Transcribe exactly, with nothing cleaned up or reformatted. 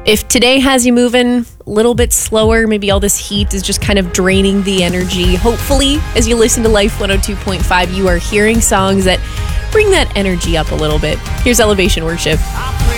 If today has you moving a little bit slower, maybe all this heat is just kind of draining the energy. Hopefully, as you listen to Life one oh two point five, you are hearing songs that bring that energy up a little bit. Here's Elevation Worship.